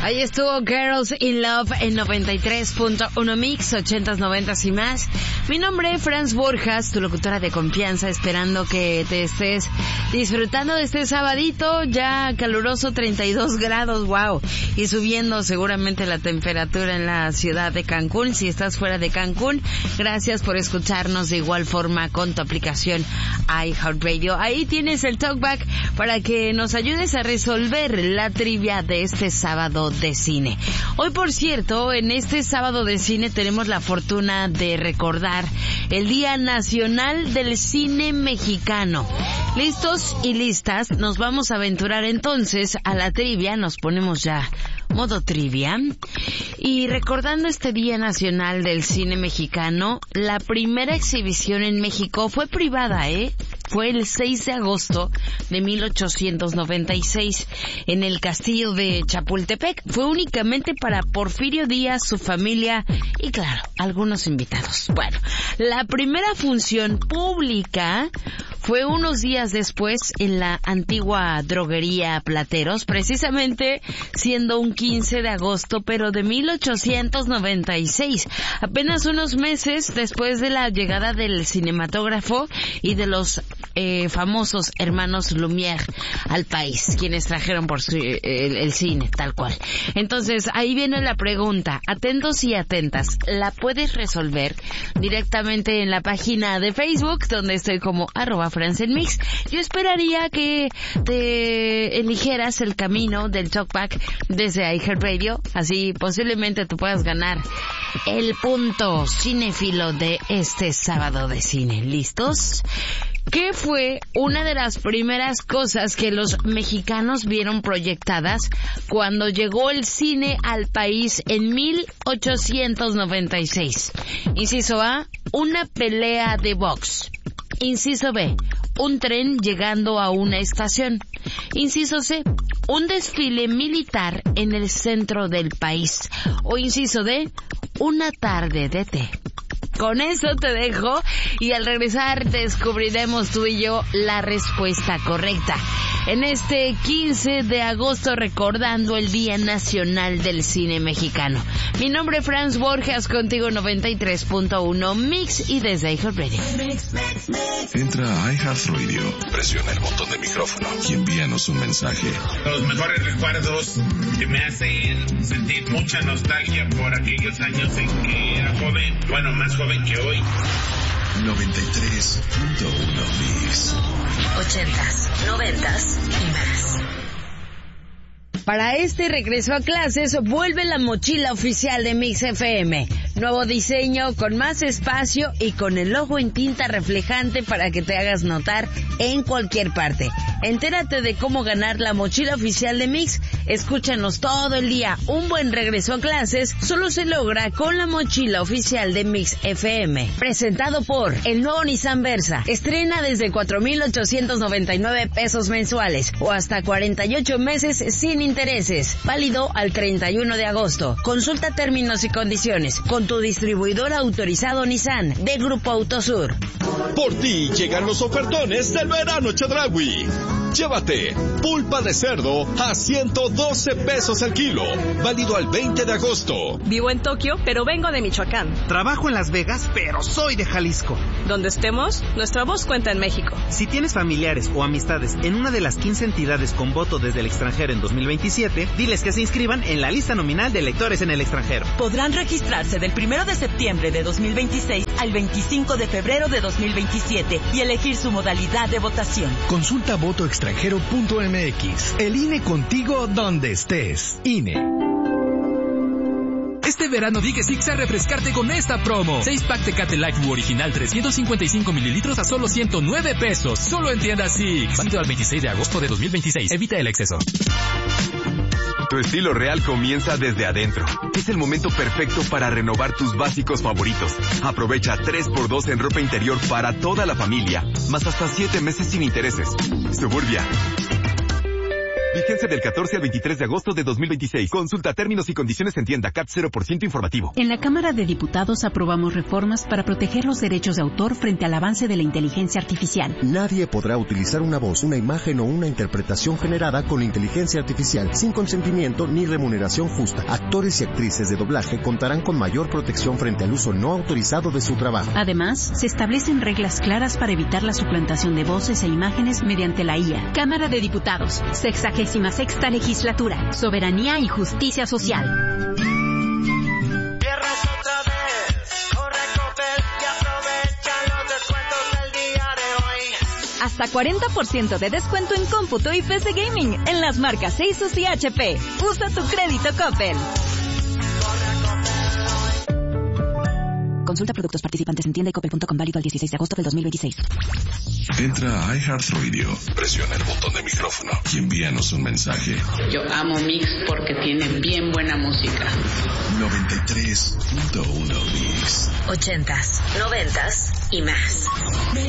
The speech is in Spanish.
Ahí estuvo Girls in Love en 93.1 Mix, 80s, 90s y más. Mi nombre es Franz Borjas, tu locutora de confianza, esperando que te estés disfrutando de este sabadito ya caluroso, 32 grados, wow. Y subiendo seguramente la temperatura en la ciudad de Cancún. Si estás fuera de Cancún, gracias por escucharnos de igual forma con tu aplicación iHeartRadio. Ahí tienes el talkback para que nos ayudes a resolver la trivia de este sábado de cine. Hoy, por cierto, en este sábado de cine tenemos la fortuna de recordar el Día Nacional del Cine Mexicano. ¿Listos y listas? Nos vamos a aventurar entonces a la trivia. Nos ponemos ya modo trivia. Y recordando este Día Nacional del Cine Mexicano, la primera exhibición en México fue privada, Fue el 6 de agosto de 1896 en el castillo de Chapultepec. Fue únicamente para Porfirio Díaz, su familia y, claro, algunos invitados. Bueno, la primera función pública fue unos días después en la antigua droguería Plateros, precisamente siendo un 15 de agosto, pero de 1896, apenas unos meses después de la llegada del cinematógrafo y de los famosos hermanos Lumière al país, quienes trajeron por el cine, tal cual. Entonces, ahí viene la pregunta. Atentos y atentas. La puedes resolver directamente en la página de Facebook, donde estoy como @FranzenMix. Yo esperaría que te eligieras el camino del talkback desde iHeartRadio, así posiblemente tú puedas ganar el punto cinéfilo de este sábado de cine. ¿Listos? ¿Qué fue una de las primeras cosas que los mexicanos vieron proyectadas cuando llegó el cine al país en 1896? Inciso A, una pelea de box. Inciso B, un tren llegando a una estación. Inciso C, un desfile militar en el centro del país. O inciso D, una tarde de té. Con eso te dejo y al regresar descubriremos tú y yo la respuesta correcta. En este 15 de agosto recordando el Día Nacional del Cine Mexicano. Mi nombre es Franz Borjas, contigo 93.1 Mix y desde iHeartRadio. Entra a iHeartRadio, presiona el botón de micrófono y envíanos un mensaje. Los mejores recuerdos que me hacen sentir mucha nostalgia por aquellos años en que era joven, bueno, más joven que hoy. 93.1 Mix. 80s, 90s y más. Para este regreso a clases, vuelve la mochila oficial de Mix FM. Nuevo diseño, con más espacio y con el logo en tinta reflejante para que te hagas notar en cualquier parte. Entérate de cómo ganar la mochila oficial de Mix. Escúchanos todo el día. Un buen regreso a clases solo se logra con la mochila oficial de Mix FM. Presentado por el nuevo Nissan Versa. Estrena desde 4,899 pesos mensuales o hasta 48 meses sin intereses. Válido al 31 de agosto. Consulta términos y condiciones con tu distribuidor autorizado Nissan de Grupo Autosur. Por ti llegan los ofertones del verano Chedraui. Llévate pulpa de cerdo a 112 pesos el kilo, válido al 20 de agosto. Vivo en Tokio, pero vengo de Michoacán. Trabajo en Las Vegas, pero soy de Jalisco. Donde estemos, nuestra voz cuenta en México. Si tienes familiares o amistades en una de las 15 entidades con voto desde el extranjero en 2027, diles que se inscriban en la lista nominal de electores en el extranjero. Podrán registrarse del 1 de septiembre de 2026 al 25 de febrero de 2027 y elegir su modalidad de votación. Consulta votoextranjero.mx. El INE contigo donde estés. INE. Este verano di que sí a refrescarte con esta promo. 6-pack Tecate Light Blue original 355 mililitros a solo 109 pesos. Solo en tiendas Six. Válido al 26 de agosto de 2026. Evita el exceso. Tu estilo real comienza desde adentro. Es el momento perfecto para renovar tus básicos favoritos. Aprovecha 3x2 en ropa interior para toda la familia, más hasta 7 meses sin intereses. Suburbia. Vigencia del 14 al 23 de agosto de 2026. Consulta términos y condiciones en tienda. CAT 0% informativo. En la Cámara de Diputados aprobamos reformas para proteger los derechos de autor frente al avance de la inteligencia artificial. Nadie podrá utilizar una voz, una imagen o una interpretación generada con inteligencia artificial sin consentimiento ni remuneración justa. Actores y actrices de doblaje contarán con mayor protección frente al uso no autorizado de su trabajo. Además, se establecen reglas claras para evitar la suplantación de voces e imágenes mediante la IA. Cámara de Diputados, 66ª Legislatura, Soberanía y Justicia Social. Hasta 40% de descuento en cómputo y PC Gaming en las marcas Asus y HP. Usa tu crédito Coppel. Consulta productos participantes en tienda y coppel.com, válido al 16 de agosto del 2026. Entra a iHeartRadio, presiona el botón de micrófono y envíanos un mensaje. Yo amo Mix porque tiene bien buena música. 93.1 Mix. 80s, 90s y más.